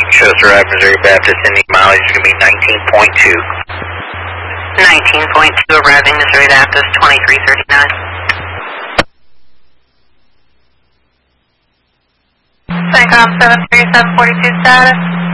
Shows arrived Missouri Baptist, ending mileage is going to be 19.2. 19.2 arriving Missouri Baptist, 2339. CENTCOM 73742 status.